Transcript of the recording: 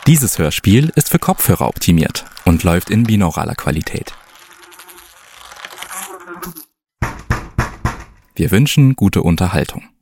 Dieses Hörspiel ist für Kopfhörer optimiert und läuft in binauraler Qualität. Wir wünschen gute Unterhaltung.